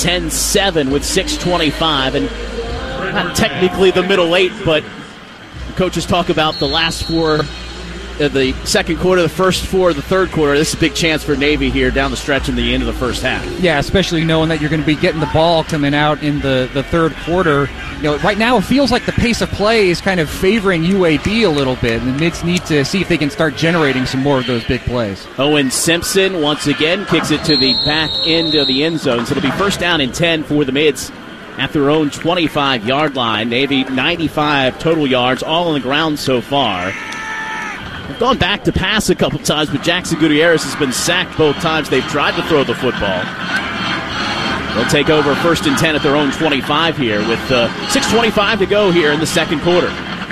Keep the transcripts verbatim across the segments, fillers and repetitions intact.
ten seven with six twenty-five. And not technically the middle eight, but coaches talk about the last four of the second quarter, the first four of the third quarter. This is a big chance for Navy here down the stretch in the end of the first half. Yeah, especially knowing that you're going to be getting the ball coming out in the, the third quarter. You know, right now it feels like the pace of play is kind of favoring U A B a little bit, and the Mids need to see if they can start generating some more of those big plays. Owen Simpson once again kicks it to the back end of the end zone, so it'll be first down and ten for the Mids at their own twenty-five-yard line. Navy ninety-five total yards, all on the ground so far. They've gone back to pass a couple times, but Jackson Gutierrez has been sacked both times they've tried to throw the football. They'll take over first and ten at their own twenty-five here with uh, six twenty-five to go here in the second quarter.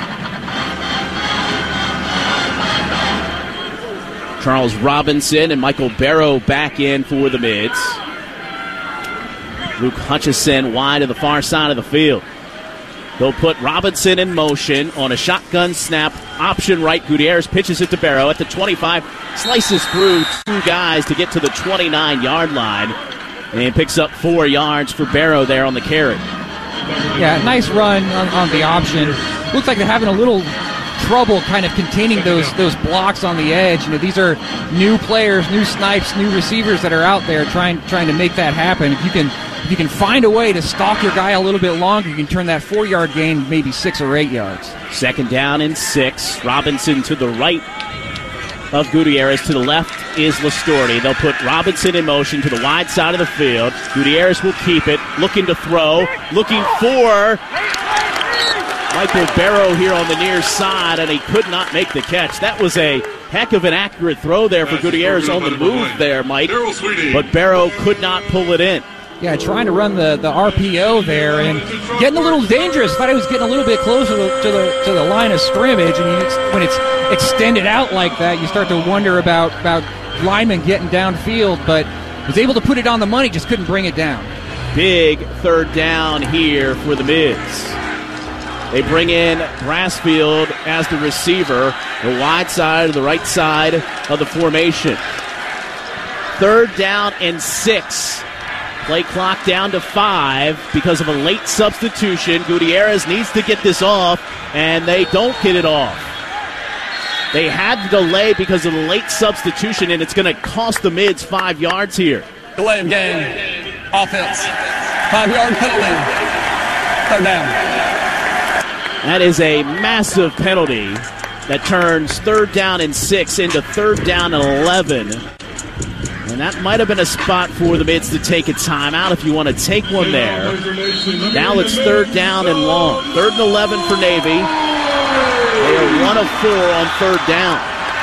Charles Robinson and Michael Barrow back in for the Mids. Luke Hutchison wide to the far side of the field. They'll put Robinson in motion on a shotgun snap. Option right. Gutierrez pitches it to Barrow at the twenty-five. Slices through two guys to get to the twenty-nine-yard line. And picks up four yards for Barrow there on the carry. Yeah, nice run on, on the option. Looks like they're having a little trouble kind of containing those those blocks on the edge. You know, these are new players, new snipes, new receivers that are out there trying trying to make that happen. If you can if you can find a way to stalk your guy a little bit longer, you can turn that four-yard gain maybe six or eight yards. Second down and six. Robinson to the right of Gutierrez. To the left is Lastorti. They'll put Robinson in motion to the wide side of the field. Gutierrez will keep it, looking to throw, looking for Michael Barrow here on the near side, and he could not make the catch. That was a heck of an accurate throw there for Gutierrez on the move there, Mike. But Barrow could not pull it in. Yeah, trying to run the, the R P O there and getting a little dangerous. Thought he was getting a little bit closer to the to the, to the line of scrimmage, and you, when it's extended out like that, you start to wonder about, about linemen getting downfield, but was able to put it on the money, just couldn't bring it down. Big third down here for the Mids. They bring in Brassfield as the receiver, the wide side of the right side of the formation. Third down and six. Play clock down to five because of a late substitution. Gutierrez needs to get this off, and they don't get it off. They had to delay because of the late substitution, and it's going to cost the Mids five yards here. Delay of game. Offense. Five-yard penalty. Third down. That is a massive penalty that turns third down and six into third down and eleven. And that might have been a spot for the Mids to take a timeout if you want to take one there. Now it's third down and long. Third and eleven for Navy. They are one of four on third down.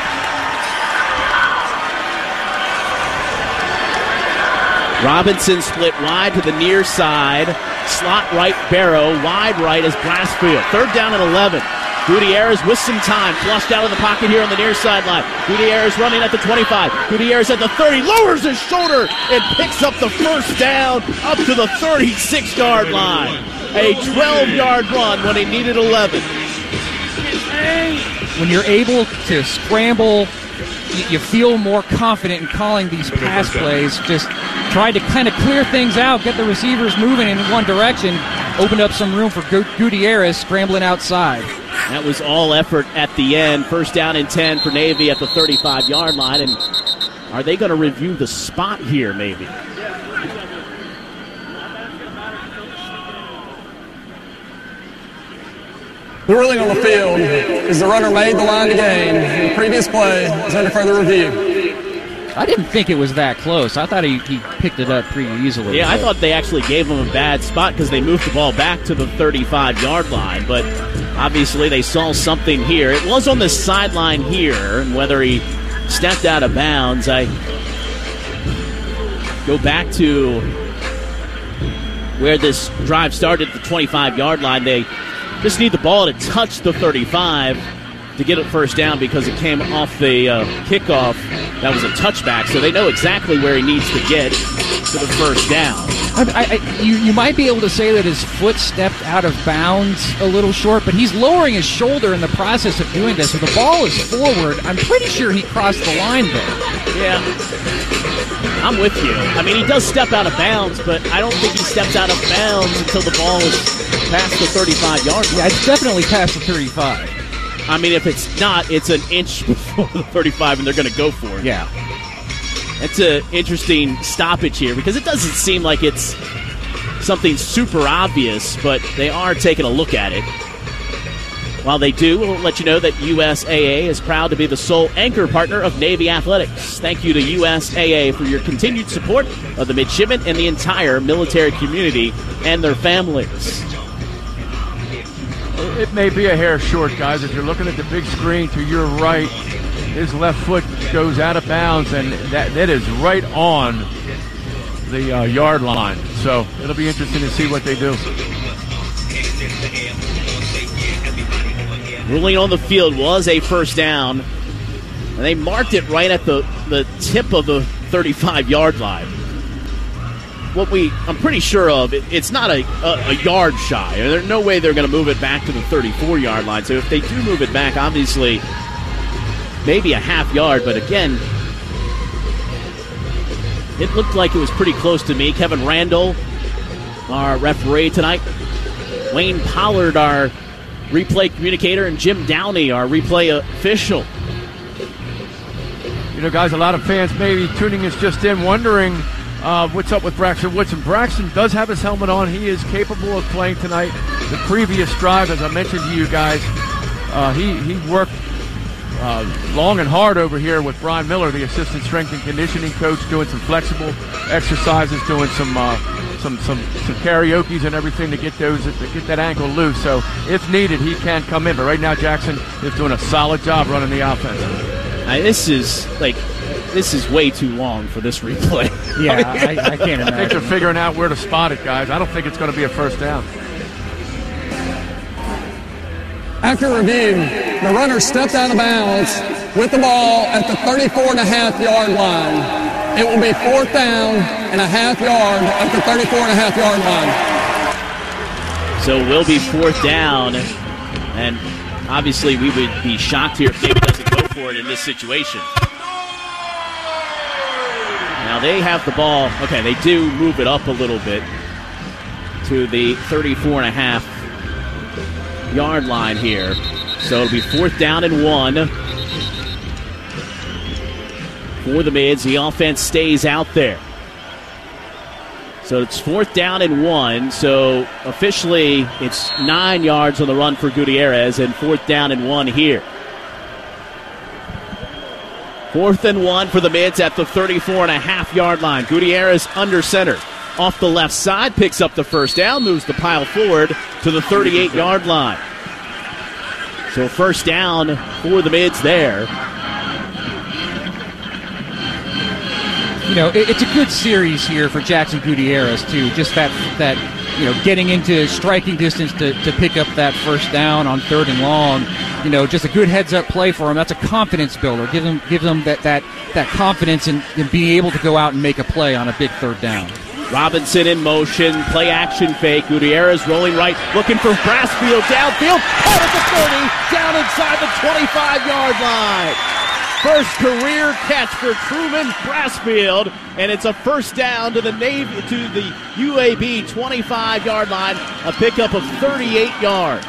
Robinson split wide to the near side. Slot right Barrow. Wide right is Brassfield. Third down and eleven. Gutierrez with some time, flushed out of the pocket here on the near sideline. Gutierrez running at the twenty-five. Gutierrez at the thirty, lowers his shoulder and picks up the first down up to the thirty-six-yard line. A twelve-yard run when he needed eleven. When you're able to scramble, you feel more confident in calling these pass plays. Just try to kind of clear things out, get the receivers moving in one direction, open up some room for Gutierrez scrambling outside. That was all effort at the end. First down and ten for Navy at the thirty-five-yard line. And are they going to review the spot here, maybe? The ruling on the field is the runner made the line to gain. The previous play is under further review. I didn't think it was that close. I thought he, he picked it up pretty easily. Yeah, I thought they actually gave him a bad spot because they moved the ball back to the thirty-five-yard line. But obviously they saw something here. It was on the sideline here, and whether he stepped out of bounds, I go back to where this drive started at the twenty-five-yard line. They just need the ball to touch the thirty-five to get it first down because it came off the uh, kickoff. That was a touchback, so they know exactly where he needs to get to the first down. I, I, you, you might be able to say that his foot stepped out of bounds a little short, but he's lowering his shoulder in the process of doing this. So the ball is forward. I'm pretty sure he crossed the line there. Yeah. I'm with you. I mean, he does step out of bounds, but I don't think he steps out of bounds until the ball is past the thirty-five-yard line. Yeah, it's definitely past the thirty-five. I mean, if it's not, it's an inch before the thirty-five, and they're going to go for it. Yeah. It's an interesting stoppage here because it doesn't seem like it's something super obvious, but they are taking a look at it. While they do, we'll let you know that U S A A is proud to be the sole anchor partner of Navy Athletics. Thank you to U S A A for your continued support of the midshipmen and the entire military community and their families. It may be a hair short, guys. If you're looking at the big screen to your right, his left foot goes out of bounds, and that, that is right on the uh, yard line. So it'll be interesting to see what they do. Ruling on the field was a first down, and they marked it right at the, the tip of the thirty-five-yard line. What we, I'm pretty sure of, it, it's not a, a, a yard shy. There's no way they're going to move it back to the thirty-four-yard line. So if they do move it back, obviously, maybe a half yard. But again, it looked like it was pretty close to me. Kevin Randall, our referee tonight. Wayne Pollard, our replay communicator, and Jim Downey, our replay official. You know, guys, a lot of fans may be tuning us just in, wondering uh, what's up with Braxton Woodson. Braxton does have his helmet on. He is capable of playing tonight. The previous drive, as I mentioned to you guys, uh, he, he worked uh, long and hard over here with Brian Miller, the assistant strength and conditioning coach, doing some flexible exercises, doing some uh, some some some karaoke's and everything to get those to get that ankle loose. So if needed, he can come in. But right now, Jackson is doing a solid job running the offense. Uh, this is like this is way too long for this replay. Yeah, I, I can't imagine. I think they're figuring out where to spot it, guys. I don't think it's going to be a first down. After review, the runner stepped out of bounds with the ball at the thirty-four and a half yard line. It will be fourth down and a half yard at the thirty-four and a half yard line. So we'll be fourth down, and obviously we would be shocked here if David doesn't go for it in this situation. Now they have the ball. Okay, they do move it up a little bit to the thirty-four and a half yard line here. So it'll be fourth down and one for the Mids. The offense stays out there. So it's fourth down and one. So officially it's nine yards on the run for Gutierrez and fourth down and one here. Fourth and one for the Mids at the thirty-four and a half yard line. Gutierrez under center. Off the left side, picks up the first down, moves the pile forward to the thirty-eight yard line. So first down for the Mids there. You know, it, it's a good series here for Jackson Gutierrez, too. Just that, that you know, getting into striking distance to, to pick up that first down on third and long. You know, just a good heads-up play for him. That's a confidence builder. Give him, give him that, that, that confidence in, in being able to go out and make a play on a big third down. Robinson in motion, play action fake. Gutierrez rolling right, looking for Brassfield downfield. Out at the thirty, down inside the twenty-five yard line. First career catch for Truman Brassfield, and it's a first down to the Navy, to the U A B twenty-five yard line, a pickup of thirty-eight yards.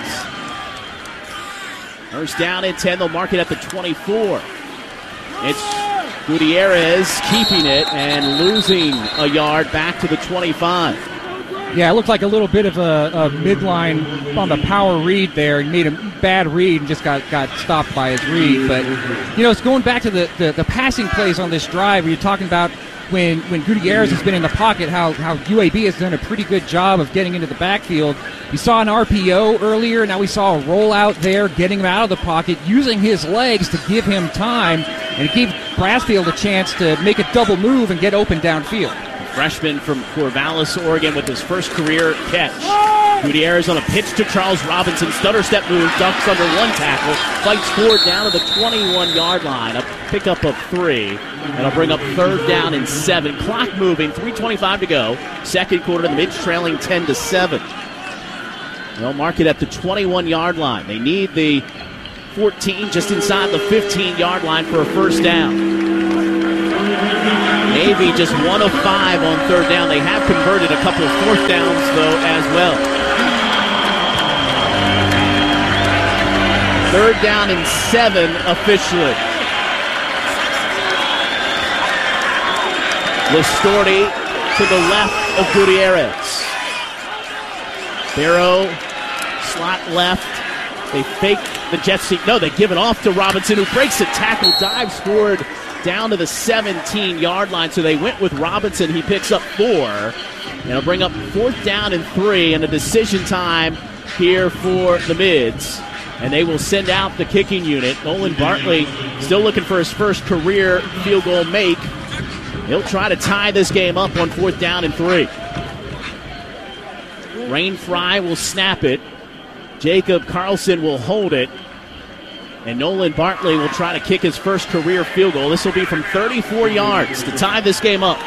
First down and ten, they'll mark it at the twenty-four. It's Gutierrez keeping it and losing a yard back to the twenty-five. Yeah, it looked like a little bit of a, a midline on the power read there. He made a bad read and just got, got stopped by his read. But, you know, it's going back to the, the, the passing plays on this drive where you're talking about when, when Gutierrez has been in the pocket, how, how U A B has done a pretty good job of getting into the backfield. We saw an R P O earlier. Now we saw a rollout there, getting him out of the pocket, using his legs to give him time, and it gave Brassfield a chance to make a double move and get open downfield. Freshman from Corvallis, Oregon, with his first career catch. Gutierrez on a pitch to Charles Robinson. Stutter step move, ducks under one tackle, fights forward down to the twenty-one yard line. A pickup of three. That'll bring up third down and seven. Clock moving, three twenty-five to go. Second quarter, the Mids trailing ten to seven. They'll mark it at the twenty-one yard line. They need the fourteen, just inside the fifteen yard line for a first down. Navy just one of five on third down. They have converted a couple of fourth downs, though, as well. Third down and seven officially. Listorti to the left of Gutierrez. Barrow, slot left. They fake the jet sweep. No, they give it off to Robinson, who breaks the tackle, dives forward down to the seventeen-yard line. So they went with Robinson. He picks up four. And it'll bring up fourth down and three and a decision time here for the Mids. And they will send out the kicking unit. Nolan Bartley still looking for his first career field goal make. He'll try to tie this game up on fourth down and three. Rain Fry will snap it. Jacob Carlson will hold it. And Nolan Bartley will try to kick his first career field goal. This will be from thirty-four yards to tie this game up.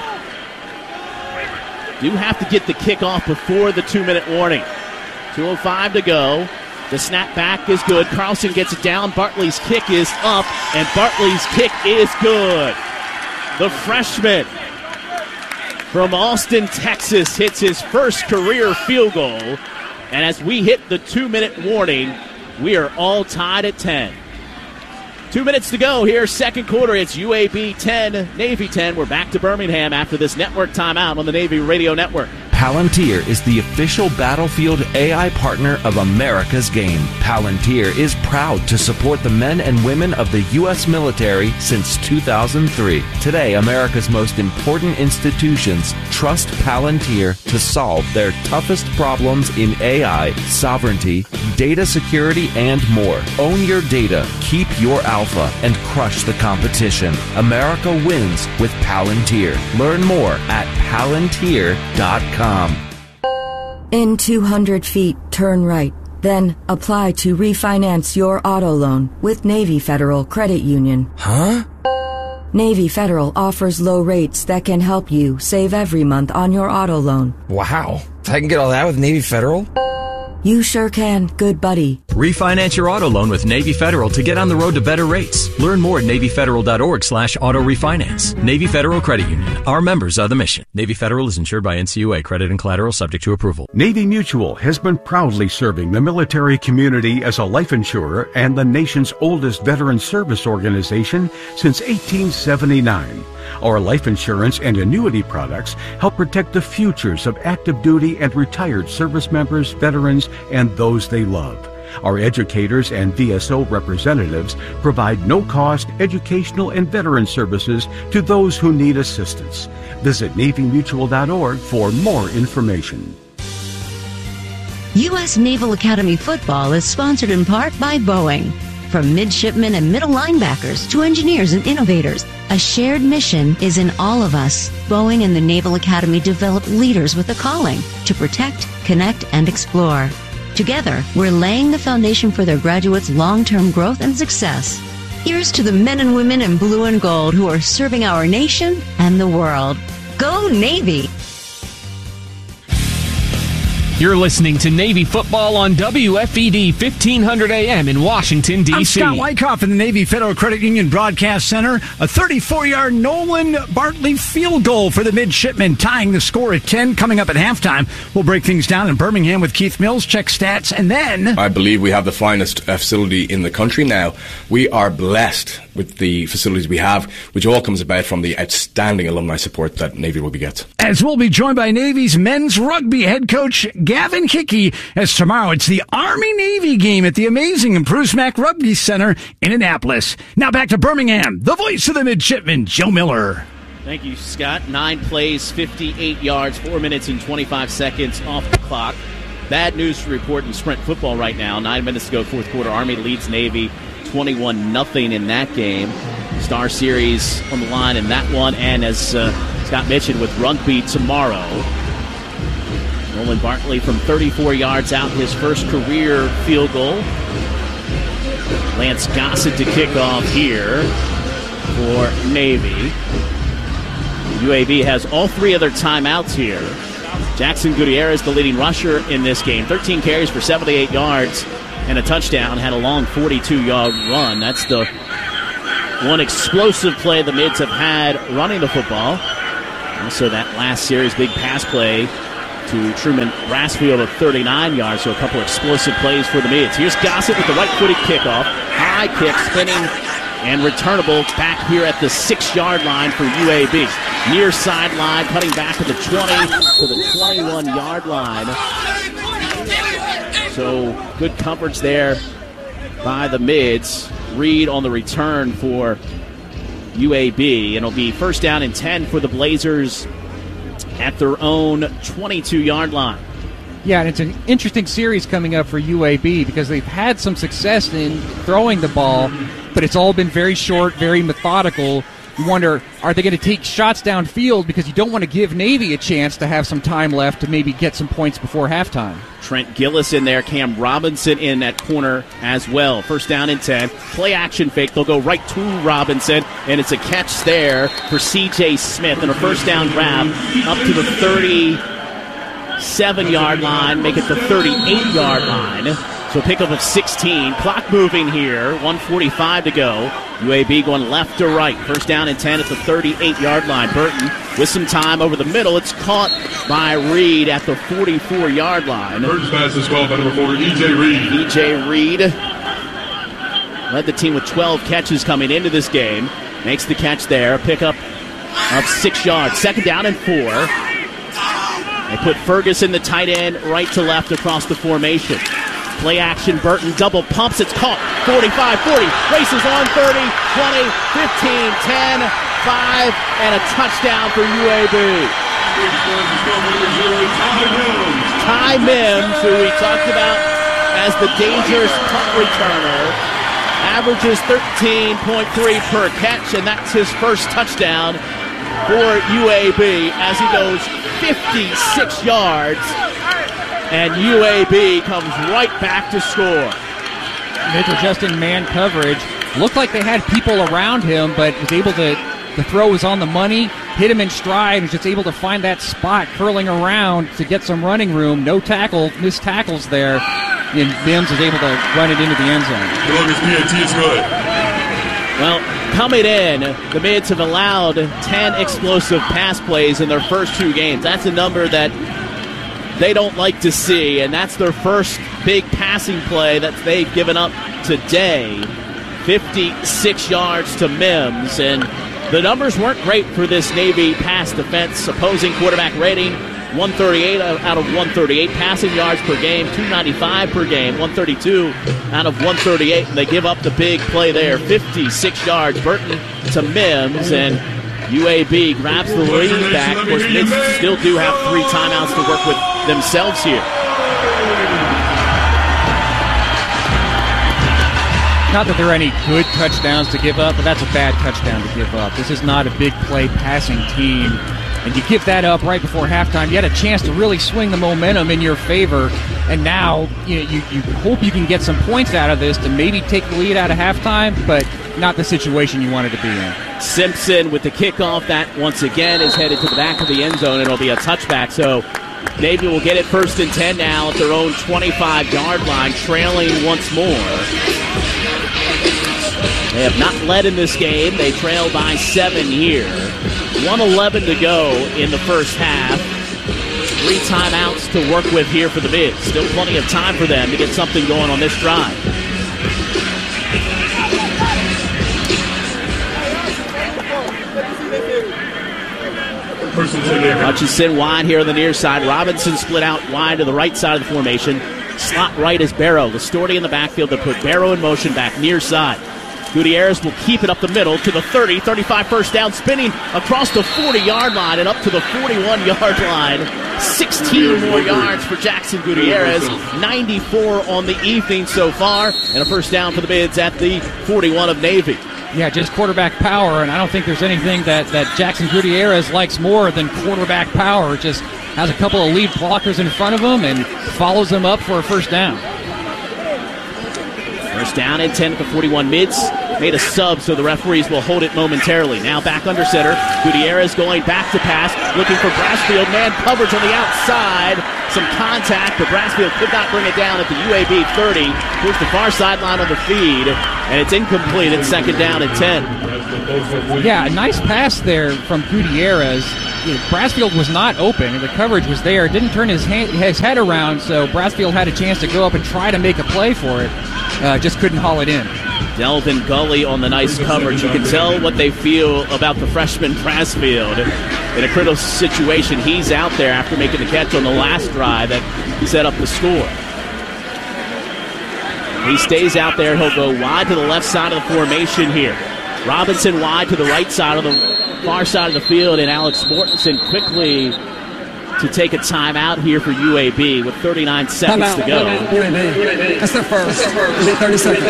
Do have to get the kickoff before the two-minute warning. two oh five to go. The snap back is good. Carlson gets it down. Bartley's kick is up, and Bartley's kick is good. The freshman from Austin, Texas, hits his first career field goal. And as we hit the two-minute warning, we are all tied at ten. Two minutes to go here, second quarter. It's U A B ten, Navy ten. We're back to Birmingham after this network timeout on the Navy Radio Network. Palantir is the official Battlefield A I partner of America's Game. Palantir is proud to support the men and women of the U S military since two thousand three. Today, America's most important institutions trust Palantir to solve their toughest problems in A I, sovereignty, data security, and more. Own your data, keep your alpha, and crush the competition. America wins with Palantir. Learn more at palantir dot com. In two hundred feet, turn right. Then apply to refinance your auto loan with Navy Federal Credit Union. Huh? Navy Federal offers low rates that can help you save every month on your auto loan. Wow. I can get all that with Navy Federal? You sure can, good buddy. Refinance your auto loan with Navy Federal to get on the road to better rates. Learn more at NavyFederal.org slash auto refinance. Navy Federal Credit Union. Our members are the mission. Navy Federal is insured by N C U A. Credit and collateral subject to approval. Navy Mutual has been proudly serving the military community as a life insurer and the nation's oldest veteran service organization since eighteen seventy-nine. Our life insurance and annuity products help protect the futures of active duty and retired service members, veterans, and those they love. Our educators and V S O representatives provide no-cost educational and veteran services to those who need assistance. Visit Navy Mutual dot org for more information. U S Naval Academy football is sponsored in part by Boeing. From midshipmen and middle linebackers to engineers and innovators, a shared mission is in all of us. Boeing and the Naval Academy develop leaders with a calling to protect, connect, and explore. Together, we're laying the foundation for their graduates' long-term growth and success. Here's to the men and women in blue and gold who are serving our nation and the world. Go Navy! You're listening to Navy football on W F E D fifteen hundred A M in Washington, D C I'm Scott Wyckoff in the Navy Federal Credit Union Broadcast Center. A thirty-four-yard Nolan Bartley field goal for the midshipmen, tying the score at ten. Coming up at halftime, we'll break things down in Birmingham with Keith Mills, check stats, and then... I believe we have the finest uh, facility in the country now. We are blessed with the facilities we have, which all comes about from the outstanding alumni support that Navy Rugby gets. As we'll be joined by Navy's men's rugby head coach, Gavin Hickey, as tomorrow it's the Army-Navy game at the amazing Bruce Mack Rugby Center in Annapolis. Now back to Birmingham, the voice of the midshipmen, Joe Miller. Thank you, Scott. Nine plays, fifty-eight yards, four minutes and twenty-five seconds off the clock. Bad news to report in Sprint football right now. Nine minutes to go, fourth quarter. Army leads Navy twenty-one nothing in that game. Star Series on the line in that one. And as uh, Scott mentioned, with rugby tomorrow, Nolan Bartley from thirty-four yards out, his first career field goal. Lance Gossett to kick off here for Navy. U A B has all three of their timeouts here. Jackson Gutierrez, the leading rusher in this game. thirteen carries for seventy-eight yards and a touchdown. Had a long forty-two-yard run. That's the one explosive play the Mids have had running the football. Also, that last series, big pass play to Truman Brassfield of thirty-nine yards, so a couple explosive plays for the Mids. Here's Gossett with the right-footed kickoff. High kick, spinning, and returnable back here at the six-yard line for U A B. Near sideline, cutting back to the twenty to the twenty-one-yard line. So good coverage there by the Mids. Reed on the return for U A B. It'll be first down and ten for the Blazers at their own twenty-two-yard line. Yeah, and it's an interesting series coming up for U A B because they've had some success in throwing the ball, but it's all been very short, very methodical. You wonder, are they going to take shots downfield because you don't want to give Navy a chance to have some time left to maybe get some points before halftime? Trent Gillis in there, Cam Robinson in at corner as well. First down and ten. Play action fake. They'll go right to Robinson, and it's a catch there for C J Smith. And a first down grab up to the thirty-seven-yard line, make it the thirty-eight-yard line. So pickup of sixteen. Clock moving here. one forty-five to go. U A B going left to right. First down and ten at the thirty-eight-yard line. Burton with some time over the middle. It's caught by Reed at the forty-four-yard line. Burton's pass is called by number four, E J Reed. E J Reed led the team with twelve catches coming into this game. Makes the catch there. Pickup of six yards. Second down and four. They put Ferguson, the tight end, right to left across the formation. Play action, Burton double pumps, it's caught, forty-five forty, races on thirty, twenty, fifteen, ten, five, and a touchdown for U A B. Ty Mims, who we talked about as the dangerous punt returner, averages thirteen point three per catch, and that's his first touchdown for U A B as he goes fifty-six yards. And U A B comes right back to score. Mids adjusting man coverage. Looked like they had people around him, but was able to, the throw was on the money, hit him in stride, was just able to find that spot curling around to get some running room. No tackle, missed tackles there, and Mims was able to run it into the end zone. Well, coming in, the Mids have allowed ten explosive pass plays in their first two games. That's a number that they don't like to see, and that's their first big passing play that they've given up today. fifty-six yards to Mims, and the numbers weren't great for this Navy pass defense. Opposing quarterback rating, one thirty-eight out of one thirty-eight. Passing yards per game, two ninety-five per game, one thirty-two out of one thirty-eight. And they give up the big play there, fifty-six yards. Burton to Mims, and U A B grabs the lead back. Of course, Mids still do have three timeouts to work with themselves here. Not that there are any good touchdowns to give up, but that's a bad touchdown to give up. This is not a big play passing team, and you give that up right before halftime. You had a chance to really swing the momentum in your favor, and now you know, you, you hope you can get some points out of this to maybe take the lead out of halftime, but not the situation you wanted to be in. Simpson with the kickoff. That, once again, is headed to the back of the end zone. It'll be a touchback, so Navy will get it first and ten now at their own twenty-five-yard line, trailing once more. They have not led in this game. They trail by seven here. one eleven to go in the first half. Three timeouts to work with here for the Mids. Still plenty of time for them to get something going on this drive. Hutchinson wide here on the near side. Robinson split out wide to the right side of the formation. Slot right is Barrow. Listorti in the backfield to put Barrow in motion back near side. Gutierrez will keep it up the middle to the thirty, thirty-five first down, spinning across the forty-yard line and up to the forty-one-yard line. sixteen more yards for Jackson Gutierrez. ninety-four on the evening so far, and a first down for the Mids at the forty-one of Navy. Yeah, just quarterback power, and I don't think there's anything that, that Jackson Gutierrez likes more than quarterback power. Just has a couple of lead blockers in front of him and follows them up for a first down. First down and ten at the forty-one. Mids made a sub, so the referees will hold it momentarily. Now back under center. Gutierrez going back to pass, looking for Brassfield. Man coverage on the outside. Some contact, but Brassfield could not bring it down at the U A B thirty. Here's the far sideline on the feed. And it's incomplete. It's second down at ten. Yeah, a nice pass there from Gutierrez. You know, Brassfield was not open, and the coverage was there. Didn't turn his, hand, his head around, so Brassfield had a chance to go up and try to make a play for it. Uh, just couldn't haul it in. Delvin Gully on the nice coverage. You can tell what they feel about the freshman Brassfield. In a critical situation, he's out there after making the catch on the last drive that set up the score. He stays out there. He'll go wide to the left side of the formation here. Robinson wide to the right side of the far side of the field, and Alex Mortensen quickly to take a timeout here for U A B with thirty-nine seconds Timeout. to go. U A B. That's their first. It'll be thirty seconds.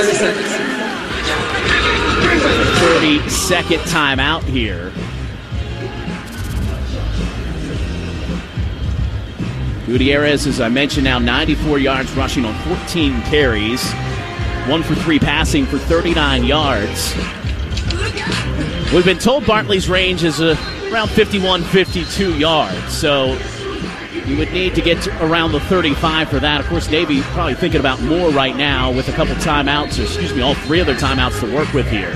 thirty-second timeout here. Gutierrez, as I mentioned, now ninety-four yards rushing on fourteen carries. One for three passing for thirty-nine yards. We've been told Bartley's range is uh, around fifty-one, fifty-two yards, so you would need to get to around the thirty-five for that. Of course, Navy probably thinking about more right now with a couple timeouts, or excuse me, all three other timeouts to work with here.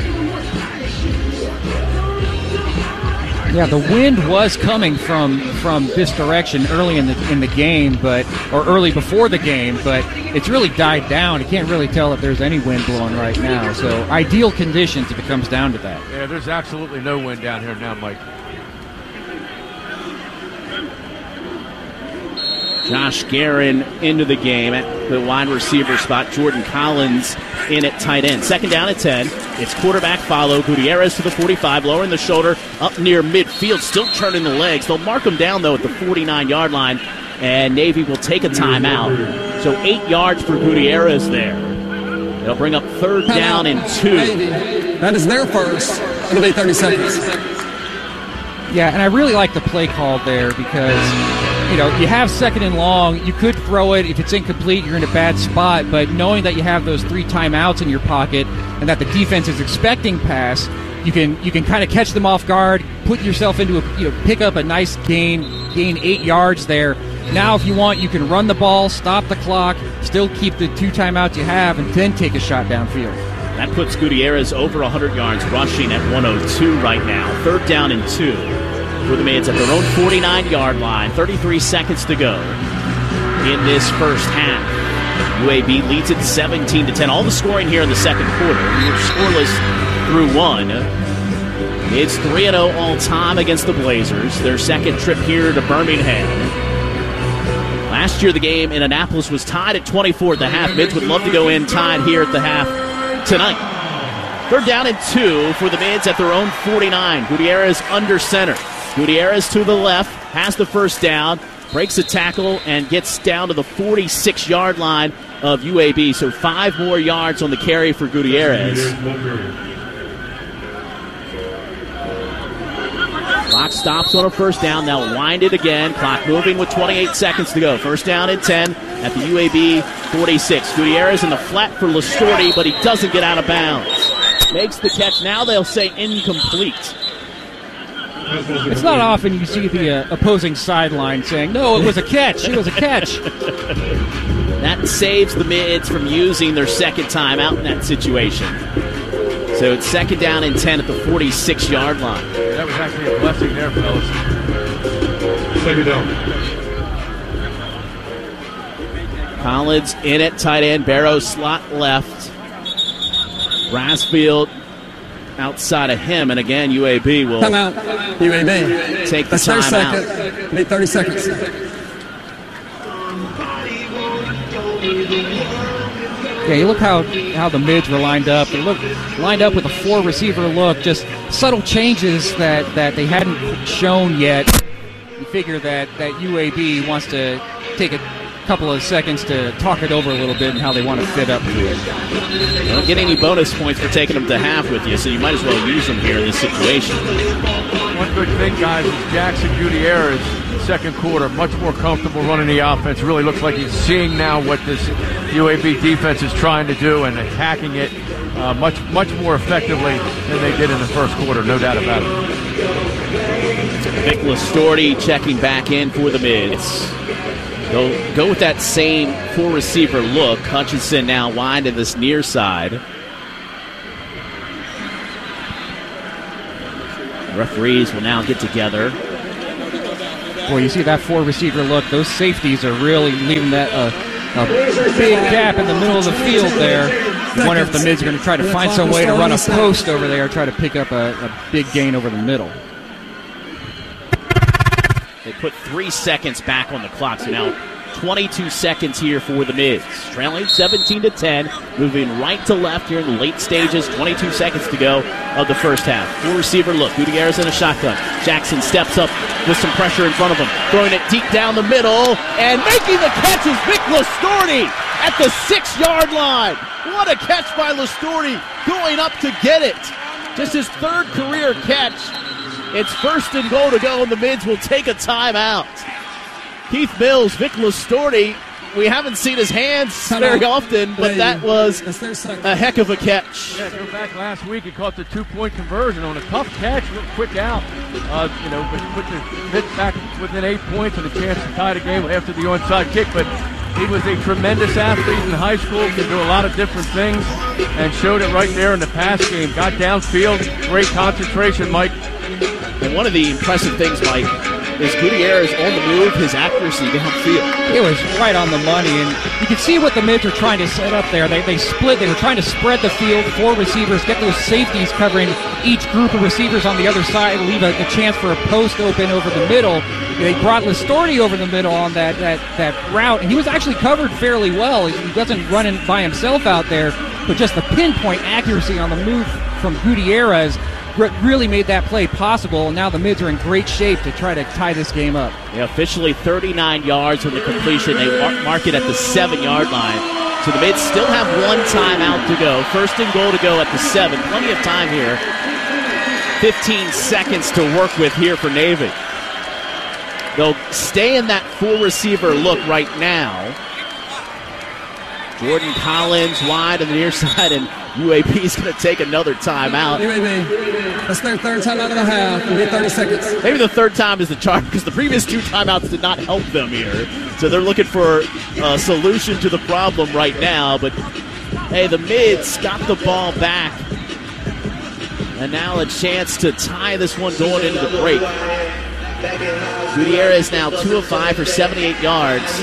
Yeah, the wind was coming from from this direction early in the in the game, but or early before the game, but it's really died down. You can't really tell if there's any wind blowing right now. So ideal conditions if it comes down to that. Yeah, there's absolutely no wind down here now, Mike. Josh Guerin into the game at the wide receiver spot. Jordan Collins in at tight end. Second down at ten. It's quarterback follow. Gutierrez to the forty-five, lowering the shoulder up near midfield, still turning the legs. They'll mark him down, though, at the forty-nine-yard line, and Navy will take a timeout. So eight yards for Gutierrez there. It'll bring up third down and two. That is their first. It'll be thirty seconds. Yeah, and I really like the play call there because, you know, you have second and long. You could throw it. If it's incomplete, you're in a bad spot. But knowing that you have those three timeouts in your pocket and that the defense is expecting pass, you can you can kind of catch them off guard, put yourself into a, you know, pick up a nice gain, gain eight yards there. Now, if you want, you can run the ball, stop the clock, still keep the two timeouts you have, and then take a shot downfield. That puts Gutierrez over one hundred yards rushing at one oh two right now. Third down and two for the Mids at their own forty-nine-yard line. thirty-three seconds to go in this first half. U A B leads it seventeen to ten. All the scoring here in the second quarter. We're scoreless through one. It's three and oh all-time against the Blazers. Their second trip here to Birmingham. Last year, the game in Annapolis was tied at twenty-four at the half. Mids would love to go in tied here at the half tonight. Third down and two for the Mids at their own forty-nine. Gutierrez under center. Gutierrez to the left, has the first down, breaks a tackle, and gets down to the forty-six-yard line of U A B. So five more yards on the carry for Gutierrez. Clock stops on a first down. They'll wind it again. Clock moving with twenty-eight seconds to go. First down and ten at the U A B forty-six. Gutierrez in the flat for Lastorti, but he doesn't get out of bounds. Makes the catch. Now they'll say incomplete. It's not often you see the uh, opposing sideline saying, no, it was a catch. It was a catch. That saves the Mids from using their second time out in that situation. So it's second down and ten at the forty-six-yard line. That was actually a blessing there, fellas. Second down. Collins in at tight end. Barrow slot left. Brassfield outside of him. And again, U A B will Come out. U A B. take the That's their time second. out. It'll be thirty seconds. Yeah, you look how how the Mids were lined up. They look lined up with a four-receiver look, just subtle changes that, that they hadn't shown yet. You figure that, that U A B wants to take a couple of seconds to talk it over a little bit and how they want to fit up to it. You don't get any bonus points for taking them to half with you, so you might as well use them here in this situation. One good thing, guys, is Jackson Gutierrez, second quarter, much more comfortable running the offense. Really looks like he's seeing now what this U A B defense is trying to do and attacking it uh, much, much more effectively than they did in the first quarter, no doubt about it. Vic Lastorti checking back in for the Mids. Go, go with that same four-receiver look. Hutchinson now wide to this near side. Referees will now get together. Boy, you see that four-receiver look. Those safeties are really leaving that uh, a big gap in the middle of the field there. I wonder if the mids are going to try to find some way to run a post over there, try to pick up a, a big gain over the middle. They put three seconds back on the clock, so now twenty-two seconds here for the mids. Trailing seventeen to ten, moving right to left here in the late stages. twenty-two seconds to go of the first half. Full receiver look. Gutierrez in a shotgun. Jackson steps up with some pressure in front of him, throwing it deep down the middle, and making the catch is Vic Lastorti at the six-yard line. What a catch by Lastorti, going up to get it. Just his third career catch. It's first and goal to go, and the mids will take a timeout. Keith Mills, Vic Lastorti, we haven't seen his hands very often, but that was a heck of a catch. Yeah, go back last week, he caught the two-point conversion on a tough catch, real quick out. Uh, you know, but put the mids back within eight points and a chance to tie the game after the onside kick. But he was a tremendous athlete in high school, could do a lot of different things, and showed it right there in the pass game. Got downfield, great concentration, Mike. And one of the impressive things, Mike, is Gutierrez on the move, his accuracy downfield. It was right on the money, and you can see what the mids are trying to set up there. They, they split, they were trying to spread the field, four receivers, get those safeties covering each group of receivers on the other side, leave a, a chance for a post open over the middle. They brought Lastorti over the middle on that, that, that route, and he was actually covered fairly well. He wasn't running by himself out there, but just the pinpoint accuracy on the move from Gutierrez really made that play possible, and now the mids are in great shape to try to tie this game up. Yeah, officially thirty-nine yards from the completion. They mark it at the seven-yard line. So the mids still have one timeout to go. First and goal to go at the seven. Plenty of time here. fifteen seconds to work with here for Navy. They'll stay in that full receiver look right now. Jordan Collins wide on the near side, and U A B is going to take another timeout. U A B, that's their third timeout of the half. It'll be thirty seconds. Maybe the third time is the charm because the previous two timeouts did not help them here. So they're looking for a solution to the problem right now. But, hey, the mids got the ball back. And now a chance to tie this one going into the break. Gutierrez now two of five for seventy-eight yards.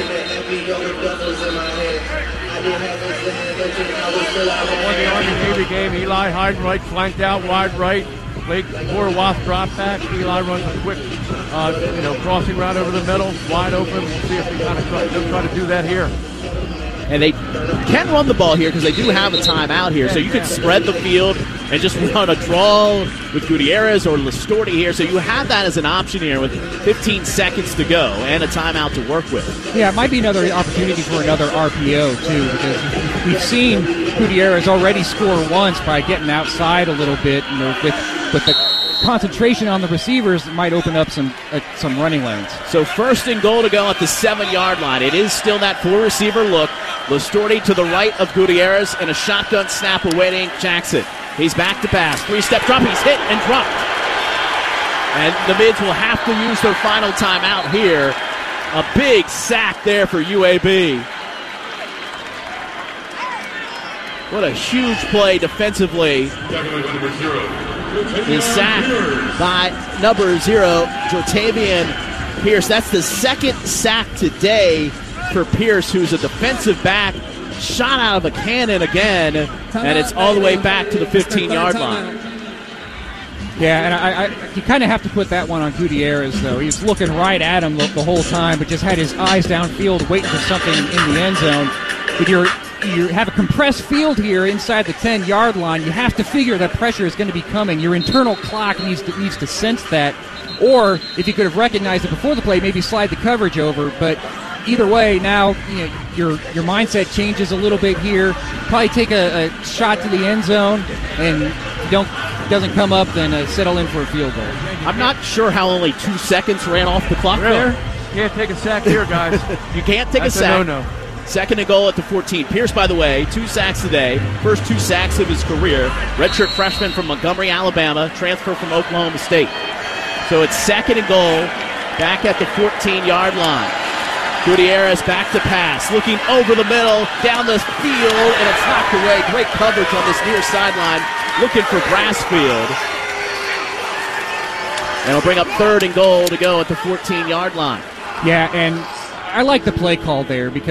Won the Army-Navy game. Eli Heidenreich flanked out wide right. Blake Horwath drop back. Eli runs a quick, uh, you know, crossing route over the middle, wide open. We'll see if they kind of try, they'll try to do that here. And they can run the ball here because they do have a timeout here. So you can spread the field and just run a draw with Gutierrez or Lastorti here. So you have that as an option here with fifteen seconds to go and a timeout to work with. Yeah, it might be another opportunity for another R P O, too, because we've seen Gutierrez already score once by getting outside a little bit. You know, with, with the concentration on the receivers, it might open up some uh, some running lanes. So first and goal to go at the seven-yard line. It is still that full receiver look. Lastorti to the right of Gutierrez and a shotgun snap awaiting Jackson. He's back to pass. Three-step drop. He's hit and dropped. And the mids will have to use their final timeout here. A big sack there for U A B. What a huge play defensively. The sack by number zero, Jortavian Pierce. That's the second sack today for Pierce, who's a defensive back, shot out of a cannon again, and it's all the way back to the fifteen-yard line. Yeah, and I, I, you kind of have to put that one on Gutierrez, though. He was looking right at him the, the whole time, but just had his eyes downfield waiting for something in the end zone. But you're you have a compressed field here inside the ten-yard line. You have to figure that pressure is going to be coming. Your internal clock needs to, needs to sense that. Or, if you could have recognized it before the play, maybe slide the coverage over. But either way, now you know, your your mindset changes a little bit here. Probably take a, a shot to the end zone, and if you don't doesn't come up, then uh, settle in for a field goal. I'm not sure how only two seconds ran off the clock really? there. Can't take a sack here, guys. You can't take That's a sack. A no-no. Second and goal at the fourteen. Pierce, by the way, two sacks today. First two sacks of his career. Redshirt freshman from Montgomery, Alabama. Transfer from Oklahoma State. So it's second and goal back at the fourteen-yard line. Gutierrez back to pass. Looking over the middle, down the field, and it's knocked away. Great coverage on this near sideline. Looking for Brassfield. And it'll bring up third and goal to go at the fourteen-yard line. Yeah, and I like the play call there because